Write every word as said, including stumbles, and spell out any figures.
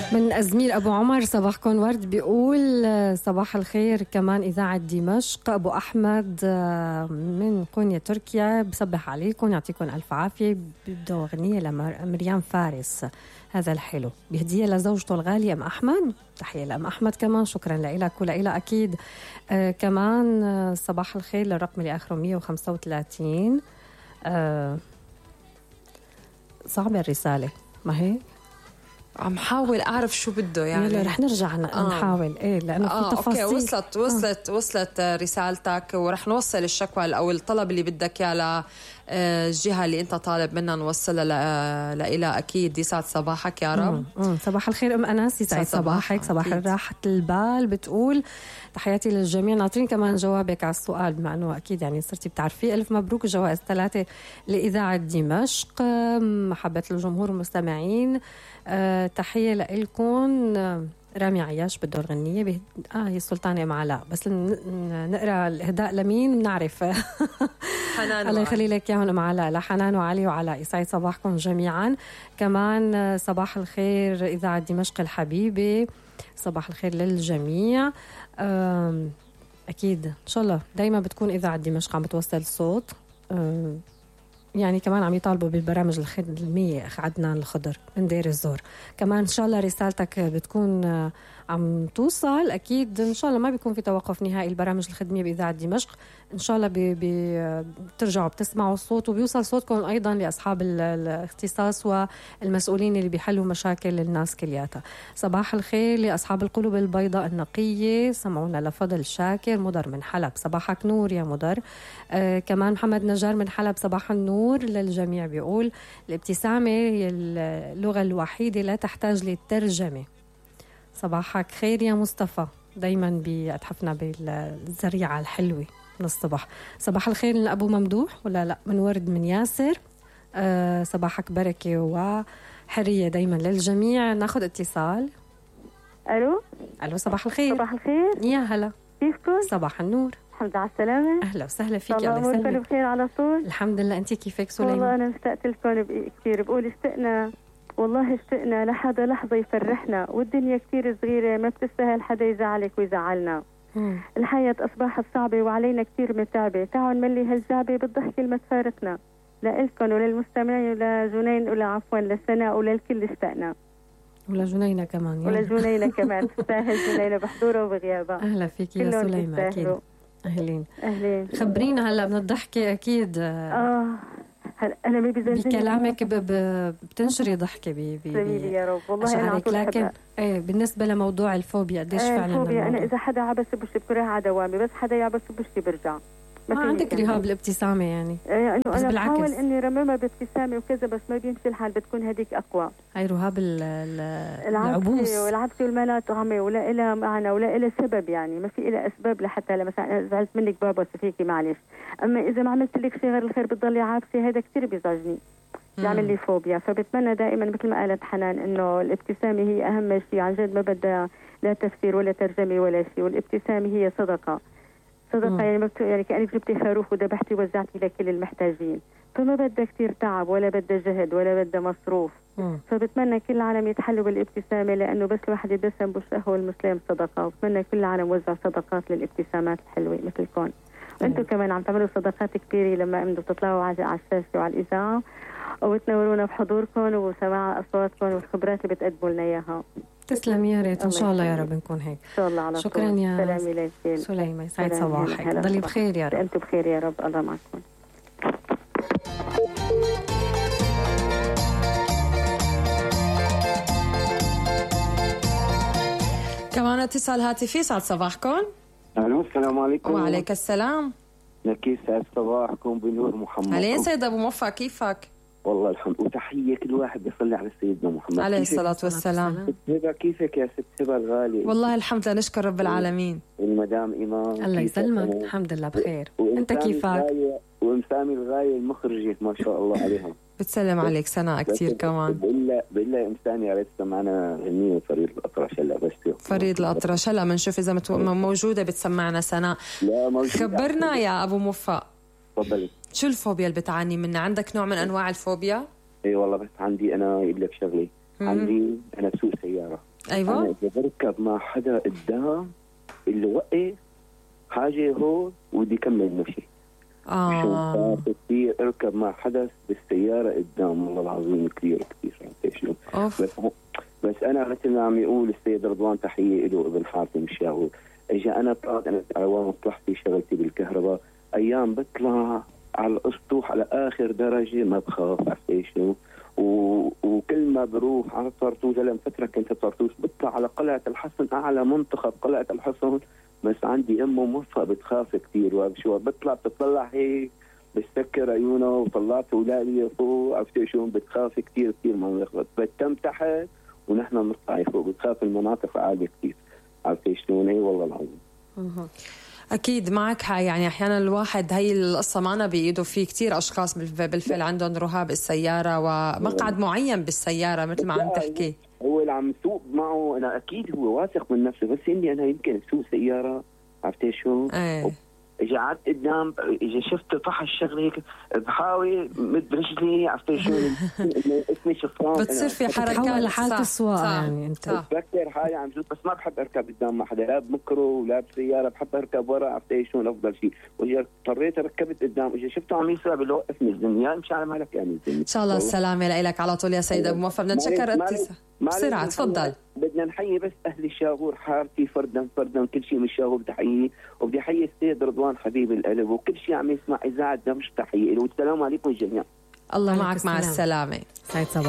من أزميل أبو عمر صباحكم ورد بيقول صباح الخير. كمان إذاعة دمشق أبو أحمد من قونيا تركيا بصبح عليكم، يعطيكم ألف عافية. بده أغنية لمريم فارس، هذا الحلو بهدية لزوجته الغالية أم أحمد. تحية لأم أحمد كمان، شكرا لك ولإلها أكيد. آه كمان آه صباح الخير للرقم اللي آخره مية وخمسة وثلاثين. آه صعبة الرسالة ما هيك؟ عم حاول أعرف شو بده يعني. يلا رح نرجع آه. نحاول إيه لأنه آه. في تفاصيل. أوكي وصلت وصلت آه. وصلت رسالتك، ورح نوصل الشكوى أو الطلب اللي بدك إياه للجهة اللي أنت طالب منها نوصلها لإلها أكيد. يسعد صباحك يا رب. مم. صباح الخير أم أناس، يسعد صباحك. صباح الراحة البال. بتقول تحياتي للجميع. ناطرين كمان جوابك على السؤال بما أنه أكيد يعني صرتي بتعرفي. ألف مبروك جوائز ثلاثة لإذاعة دمشق. محبة الجمهور والمستمعين. أه تحية لإلكم. رامي عياش بده الغنية به... آه هي السلطانة أم علاء، بس نقرأ الإهداء لمين بنعرف. حنان الله يخلي لك ياهم أم علاء. لحنان وعلي وعلاء، يسعد صباحكم جميعا. كمان صباح الخير إذاعة دمشق الحبيبة، صباح الخير للجميع. أكيد إن شاء الله دايما بتكون إذاعة دمشق عم بتوصل الصوت. يعني كمان عم يطالبوا بالبرامج الخدمية عدنان الخضر من دير الزور. كمان إن شاء الله رسالتك بتكون عم توصل أكيد. إن شاء الله ما بيكون في توقف نهائي البرامج الخدمية بإذاعة دمشق. إن شاء الله بي بي بترجعوا بتسمعوا الصوت وبيوصل صوتكم أيضا لأصحاب الاختصاص والمسؤولين اللي بيحلوا مشاكل الناس كلياتها. صباح الخير لأصحاب القلوب البيضاء النقية، سمعونا لفضل شاكر. مدر من حلب، صباحك نور يا مدر. آه كمان محمد نجار من حلب، صباح النور للجميع. بيقول الابتسامة هي اللغة الوحيدة لا تحتاج للترجمة. صباحك خير يا مصطفى، دايما بيتحفنا بالزريعة الحلوة من الصبح. صباح الخير لأبو ممدوح ولا لا من ورد من ياسر. آه صباحك بركة وحرية دايما للجميع. ناخد اتصال. ألو. ألو صباح الخير. صباح الخير يا هلا، كيفكم؟ صباح النور. الحمد لله على السلامة. أهلا وسهلا فيك. الله يسلمك. بخير على طول الحمد لله. أنتي كيفك سليمان؟ والله أنا اشتقت لكم كثير. بقول اشتقنا والله اشتقنا لحدا لحظة يفرحنا، والدنيا كتير صغيرة ما بتستاهل حدا يزعلك ويزعلنا. مم. الحياة أصبحت صعبة وعلينا كتير متعبة. تعالوا نملي هالجعبة بالضحك اللي ما تفارقنا. لإلكم وللمستمعين ولجنين ولا عفوا للسناء وللكل اشتقنا. ولا جنينة كمان ولا جنينة كمان تستاهل جنينة بحضورها وبغيابها. أهلا فيك يا سليمان. أكيد أهلين أهلين. خبرينا هلا من الضحكة أكيد. آه أنا ما بزنزني بكلامك ب... ب... بتنشري ضحكة بي بي بي يا رب والله أنا عليك. لكن إيه بالنسبة لموضوع الفوبيا قديش آه فعلا الفوبيا الموضوع. أنا إذا حدا عبس بوشي بكره على دوامي، بس حدا يعبس بوشي برجع. ما, ما عندك رهاب الابتسامة يعني؟ إيه إنه أنا بحاول إني رممها بابتسامة وكذا بس ما بيمشي الحال، بتكون هديك أقوى. هاي رهاب العبوس والعبسة والملاطمة ولا إلها معنى ولا إلها سبب، يعني ما في إلها أسباب لحتى مثلا زعلت منك بابا فيكي معلش. أما إذا ما عملت لك شيء غير الخير بتضلي عابسة، هذا كتير بيزعجني، بيعمل لي فوبيا. فبتمنى دائما مثل ما قالت حنان إنه الابتسامة هي أهم شيء عن جد، ما بدها لا تفسير ولا ترجمة ولا شيء. والابتسامة هي صدقة صدقة مم. يعني مكتو... يعني كأنك جبتي خروف وذبحتي وزعتي لكل المحتاجين، فما بدها كتير تعب ولا بدها جهد ولا بدها مصروف. مم. فبتمنى كل العالم يتحلوا بالابتسامة، لأنه بس الواحد يبتسم بوجهه والمسلم صدقة. وبتمنى كل العالم وزع صدقات للابتسامات الحلوة مثلكم. وانتم كمان عم تعملوا صدقات كثيرة لما انتم تطلعوا على الشاشة وعلى الإذاعة وتنورونا بحضوركم وسماع أصواتكم والخبرات اللي بتقدموا لنا إياها. تسلم يا ريت. إن شاء الله يا رب نكون هيك. إن شاء الله على شكرا طول. يا سلامي لك سليمة، يسعد صباحك. ضلي بخير يا رب. أنتم بخير يا رب. الله معكم. كمان اتصال هاتفي. سعد صباحكم. أهلا السلام عليكم. وعليك السلام. لكي سعد صباحكم بنور محمد. عليه سيد أبو موفق، كيفك؟ والله الحمد. وتحية كل واحد بيصلي على سيدنا محمد عليه الصلاة والسلام. ست هبة كيفك يا ست هبة الغالي؟ والله الحمد لله نشكر رب العالمين. والمدام إيمان الله يسلمك. الحمد لله بخير. أنت كيفك؟ وإمسامي الغالية المخرجة ما شاء الله عليها. بتسلم عليك سناء كتير كمان. بالله بالله إمسامي يا ريت سمعنا غنية فريد الأطرش هلا بس. فريد الأطرش هلا بنشوف إذا متو... موجودة بتسمعنا سناء. لا موجودة. خبرنا يا أبو موفق. تفضلي. شو الفوبيا اللي بتعاني منها؟ عندك نوع من أنواع الفوبيا؟ اي والله بس عندي انا يقول لك شغلي. عندي انا بسوق سياره. ايوه انا اذا بركب مع حدا قدام اللي وقف حاجه هون ودي كمل مشي. اه شو كثير اركب مع حدث بالسياره قدام، والله العظيم كثير كثير شو بس, بس انا مثل ما عم يقول السيد رضوان تحيه له ابن حاتم الشاغور، اجى انا طلعت انا على مصلحتي شغلتي بالكهرباء، ايام بطلع على الاسطوح على اخر درجه ما بخاف، عرفت شو؟ وكل ما بروح على طرطوس، لما فتره كنت طرطوس بطلع على قلعه الحصن، اعلى منطقه قلعه الحصن، بس عندي ام موفى بتخاف كثير، وشو بطلع بتطلع هيك بتسكر عيونها، وطلعت اولادي فوق، عرفت شو؟ بتخاف كثير كثير ما بنخبط، بتم تحت ونحن بنطلع فوق، بتخاف المناطق عاليه كثير، عرفت شلون؟ اي والله العظيم. أكيد معك حق، يعني أحيانا الواحد هي القصة معنا بإيده، في كتير أشخاص بالفعل عندهم رهاب السيارة ومقعد معين بالسيارة مثل ما عم تحكي. هو اللي عم سوق معه أنا أكيد هو واثق من نفسه، بس إني أنا يمكن أسوق سيارة، عرفتي شو؟ ايه اجى قعدت قدام، اجى شفت طح الشغله هيك بحاول مد رجلي، عرفتي شو؟ اسمي شفران، بتصير في حركات تحول لحالة السواقه يعني انت بفكر حالي عم زود، بس ما بحب اركب قدام مع حدا، لا بمكرو ولا بسياره، بحب اركب ورا، عرفتي شو؟ افضل شيء. واجى اضطريت ركبت قدام، اجى شفته عم يسرع بيوقفني الزلمه، يا مش على مالك يعني الزلمه. ان شاء الله السلامه لك على طول يا سيد ابو موفى. بدنا نتشكر اتصال بسرعه، تفضل. بدنا نحيي بس اهل الشاغور حارتي فردا فردا، كل شيء من الشاغور تحيي، وبدي احيي السيد رضوان حبيب القلب وكل شيء عم يسمع اذاعه دمشق، تحيه له، والسلام عليكم جميعا. الله معك، مع السلامه. سعيد صباح.